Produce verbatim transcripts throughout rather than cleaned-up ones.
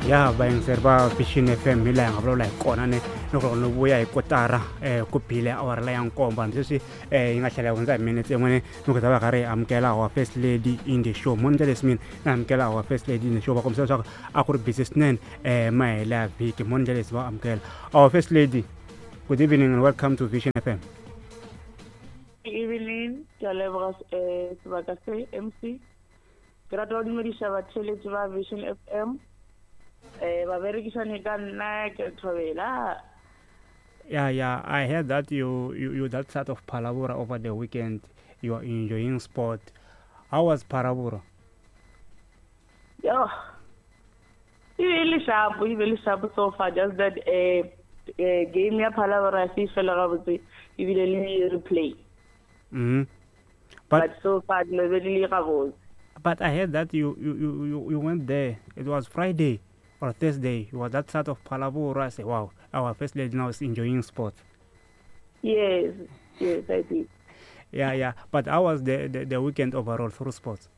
ya bang serba Vision F M la ngablo la kona ne no no buya ikotara eh ku bile awara la yang komba ntsisi eh ingahlela kwenza minutes emene no ka ba gare amkela our first lady in the show monja lesmin na amkela our first lady in the show ba komsa sa akuri businessman eh my la viki monja lesba amkela our first lady. Good evening and welcome to Vision F M. Good evening, Jalebras eh Sebakase M C. Grato di medisha ba tshele tsa Vision F M. Eh ba berekisane ka nna ke tshobela. Yeah, yeah. I heard that you, you, you that sort of Palabura over the weekend. You are enjoying sport. How was Palabura? Yo, it's really sharp. It's really sharp so far. Just that a uh, uh, game ya Palabura si fela gabotse. You will really replay. Mm-hmm. But, but so far, no really gabotse. But I heard that you, you, you, you went there. It was Friday or Thursday. You was that sort of Palabura. I say, wow, our first lady now is enjoying sport. Yes, yes, I did. Yeah, yeah. But how was the, the, the weekend overall through sports?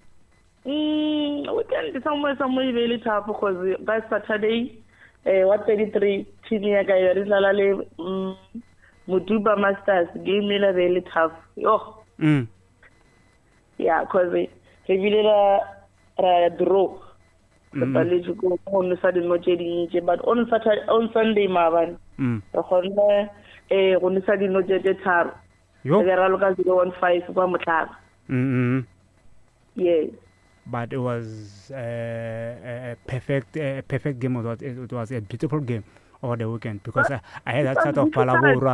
Mm, weekend somewhere somewhere really tough because by Saturday, uh, what thirty-three team ya ka ya rilala le Mutuba Masters game la really tough. Yo. Mm. Yeah, because he really la ra draw. But on Saturday no chedi but on Saturday on Sunday maban. Mm. Gone eh on Saturday no chedi tharo. Yo. Ke ra loka zero one five kwa motlhaba. Mhm. Yes. But it was uh, a perfect, a perfect game. It was, it was a beautiful game over the weekend because I, I had that sort of Palabura.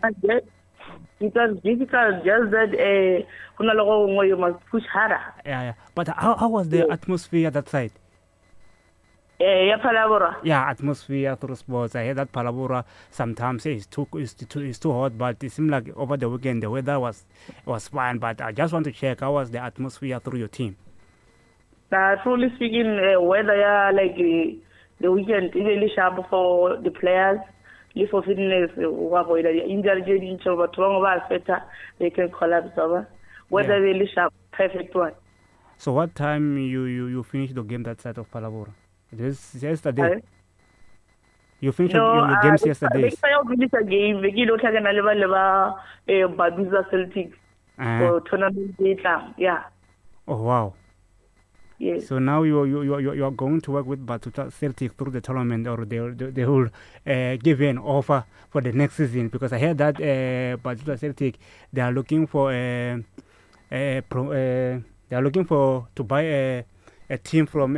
It was difficult, just that uh, you must push harder. Yeah, yeah. But how, how was the yeah. atmosphere that side? Uh, yeah, Palabura. Yeah, atmosphere through sports. I heard that Palabura sometimes it's too, it's too, it's too hot, but it seemed like over the weekend the weather was was fine. But I just want to check how was the atmosphere through your team? Uh, truly speaking, uh, weather, yeah, like uh, the weekend is really sharp for the players. If for fitness, uh, injury, but wrong better, they can collapse over. Weather yeah. really sharp, perfect one. So what time you, you, you finished the game that side of Palabura? This yesterday. Sorry? You finished no, your, your uh, games yesterday. Next time you finish a game, we don't have a level level Baduza Celtic for tournament data. Yeah. Oh wow. Yes. So now you you you you are going to work with Batuta Celtic through the tournament, or they they, they will uh, give you an offer for the next season, because I heard that uh, Batuta Celtic they are looking for a, a pro, uh, they are looking for to buy a a team from uh,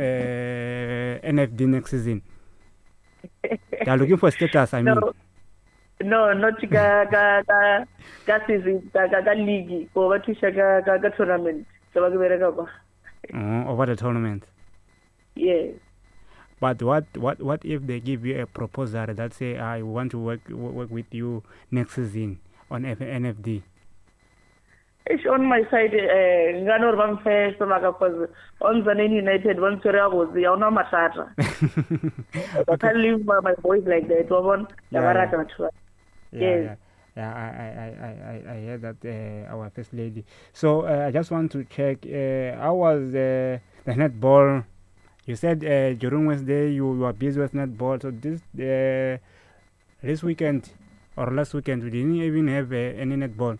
N F D next season. They are looking for status. I mean. No, no, not ga ga ga ga season ga ga league. Go over to ga ga ga tournament. So we go go. Oh, over the tournament. Yes. But what, what, what if they give you a proposal that say I want to work work with you next season on N F D? It's on my side. Ngano bang fair so maka cause on the United one Korea was the ona matata. I can't leave my, my boys like that. One yeah, yeah. yeah. Yes. Yeah. Yeah, I, I, I, I, I heard that uh, our first lady. So uh, I just want to check, uh, how was uh, the netball? You said uh, during Wednesday you, you were busy with netball. So this uh, this weekend or last weekend we didn't even have uh, any netball.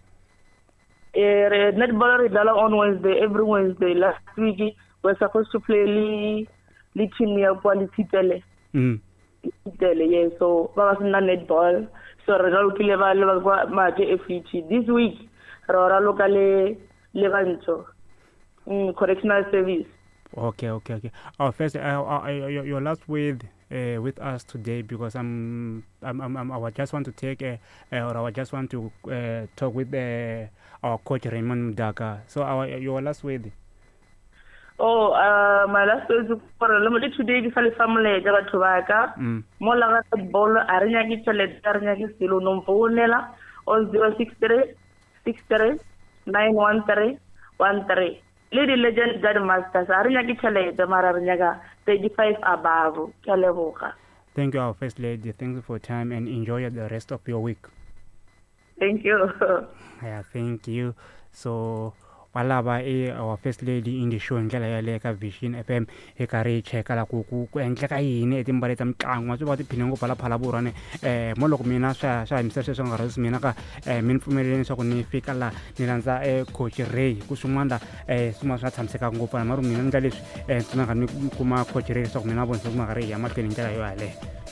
Uh, netball is on Wednesday, every Wednesday. Last week we're supposed to play Li Li Chimia Quality Tele. Mm. Tele, yeah. So was not netball. So result kile ba le ba ma je F E T this week ra locally levanto mm correctional service. Okay, okay, okay. Our first, uh, uh, your, your last word uh, with us today, because I'm, I'm, I'm, I'm I just want to take, uh, uh, or I just want to uh, talk with uh, our coach Raymond Mudaka. So our your last word. Oh, uh, my last word is for limited today. This is family. Jara tubaka. Mola gata bolo. Arinya kita le. Arinya kita silu nompo nela. On zero six three six three nine one three one three. Lady Legend Godmasters. Arinya kita le. Jamara arinya ga thirty five above. Kale boka. Thank you, our first lady. Thank you for your time and enjoy the rest of your week. Thank you. Yeah, thank you. So valava e our first lady in the show ndlela yaleyo ka Vision F M e ka re cheka la ku ku endleka yini etimbale ta mitlangu wa swi va tiphine ngopfu la phala burane eh mo loko mina swa swa himisa sweswo nga risi mina ka eh mi pfumeleni leswaku ni fika la ni landza eh coach Ray ku swin'wana eh swima swa tshamiseka ngopfu na maru mina ndlela leswi eh tsina nga ni kuma coach Ray leswaku mina vonisa ku ma nga ri ya mahlweni ndlela yo yaleyo